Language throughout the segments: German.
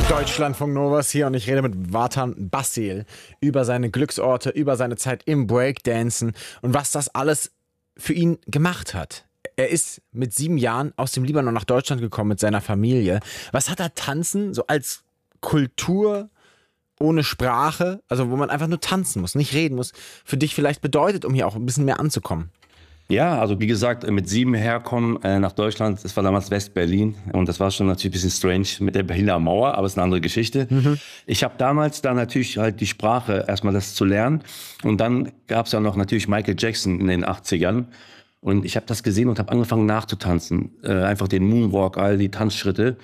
Deutschlandfunk Novas hier und ich rede mit Vatan Bassil über seine Glücksorte, über seine Zeit im Breakdancen und was das alles für ihn gemacht hat. Er ist mit 7 Jahren aus dem Libanon nach Deutschland gekommen mit seiner Familie. Was hat er Tanzen so als Kultur ohne Sprache, also wo man einfach nur tanzen muss, nicht reden muss, für dich vielleicht bedeutet, um hier auch ein bisschen mehr anzukommen? Ja, also wie gesagt, mit 7 herkommen nach Deutschland, das war damals West-Berlin und das war schon natürlich ein bisschen strange mit der Berliner Mauer, aber es ist eine andere Geschichte. Ich habe damals dann natürlich halt die Sprache, erstmal das zu lernen und dann gab es ja noch natürlich Michael Jackson in den 80ern und ich habe das gesehen und habe angefangen nachzutanzen, einfach den Moonwalk, all die Tanzschritte.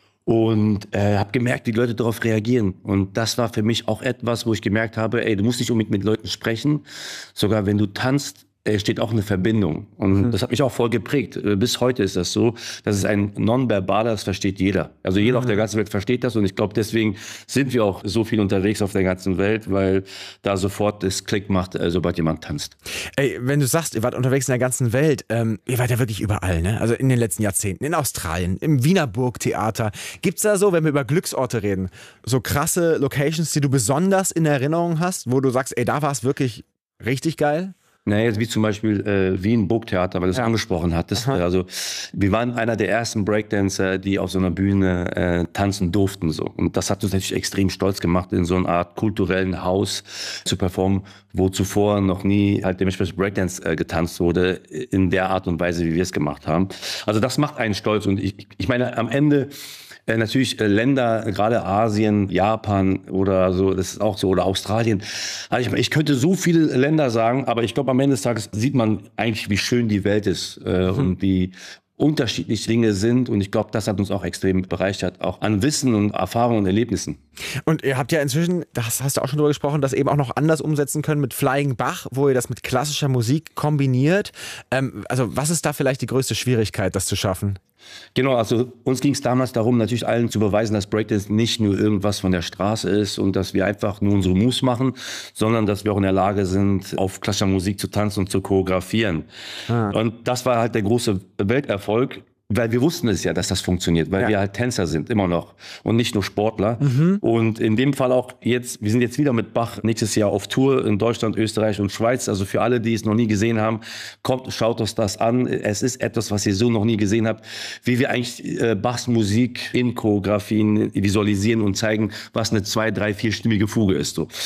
Und habe gemerkt, wie die Leute darauf reagieren. Und das war für mich auch etwas, wo ich gemerkt habe, ey, du musst nicht unbedingt mit Leuten sprechen. Sogar wenn du tanzt, steht auch eine Verbindung. Und das hat mich auch voll geprägt. Bis heute ist das so. Das ist ein Nonverbaler, das versteht jeder. Also jeder auf der ganzen Welt versteht das. Und ich glaube, deswegen sind wir auch so viel unterwegs auf der ganzen Welt, weil da sofort das Klick macht, sobald jemand tanzt. Ey, wenn du sagst, ihr wart unterwegs in der ganzen Welt, ihr wart ja wirklich überall, ne? Also in den letzten Jahrzehnten, in Australien, im Wiener Burgtheater. Gibt's da so, wenn wir über Glücksorte reden, so krasse Locations, die du besonders in Erinnerung hast, wo du sagst, ey, da war es wirklich richtig geil? Naja, jetzt wie zum Beispiel Wien Burgtheater, weil du es angesprochen hattest. Also wir waren einer der ersten Breakdancer, die auf so einer Bühne tanzen durften. So. Und das hat uns natürlich extrem stolz gemacht, in so einer Art kulturellen Haus zu performen, wo zuvor noch nie halt dementsprechend Breakdance getanzt wurde, in der Art und Weise, wie wir es gemacht haben. Also das macht einen stolz. Und ich meine, am Ende natürlich Länder, gerade Asien, Japan oder so, das ist auch so, oder Australien. Also ich könnte so viele Länder sagen, aber ich glaube, am Ende des Tages sieht man eigentlich, wie schön die Welt ist und wie unterschiedlich Dinge sind. Und ich glaube, das hat uns auch extrem bereichert, auch an Wissen und Erfahrungen und Erlebnissen. Und ihr habt ja inzwischen, das hast du auch schon drüber gesprochen, das eben auch noch anders umsetzen können mit Flying Bach, wo ihr das mit klassischer Musik kombiniert. Also was ist da vielleicht die größte Schwierigkeit, das zu schaffen? Genau, also uns ging es damals darum, natürlich allen zu beweisen, dass Breakdance nicht nur irgendwas von der Straße ist und dass wir einfach nur unsere Moves machen, sondern dass wir auch in der Lage sind, auf klassischer Musik zu tanzen und zu choreografieren. Und das war halt der große Welterfolg. Weil wir wussten es ja, dass das funktioniert, weil wir halt Tänzer sind, immer noch und nicht nur Sportler. Und in dem Fall auch jetzt, wir sind jetzt wieder mit Bach nächstes Jahr auf Tour in Deutschland, Österreich und Schweiz. Also für alle, die es noch nie gesehen haben, kommt, schaut euch das an. Es ist etwas, was ihr so noch nie gesehen habt, wie wir eigentlich Bachs Musik in Choreografien visualisieren und zeigen, was eine 2-, 3-, 4-stimmige Fuge ist. So.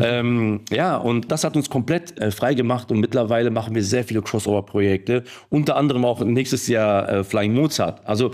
Ja, und das hat uns komplett frei gemacht und mittlerweile machen wir sehr viele Crossover-Projekte, unter anderem auch nächstes Jahr Flying Mozart. Also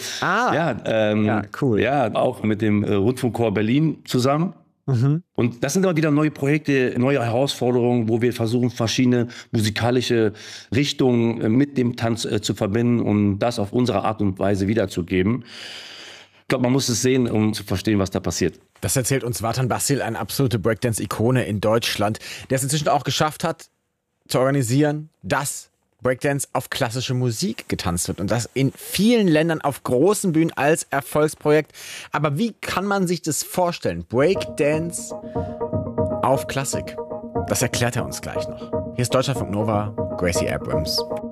ja, cool. Ja, auch mit dem Rundfunkchor Berlin zusammen. Und das sind aber wieder neue Projekte, neue Herausforderungen, wo wir versuchen, verschiedene musikalische Richtungen mit dem Tanz zu verbinden und das auf unsere Art und Weise wiederzugeben. Ich glaube, man muss es sehen, um zu verstehen, was da passiert. Das erzählt uns Vatan Bassil, eine absolute Breakdance-Ikone in Deutschland, der es inzwischen auch geschafft hat, zu organisieren, dass Breakdance auf klassische Musik getanzt wird und das in vielen Ländern auf großen Bühnen als Erfolgsprojekt. Aber wie kann man sich das vorstellen? Breakdance auf Klassik. Das erklärt er uns gleich noch. Hier ist Deutschlandfunk Nova, Gracie Abrams.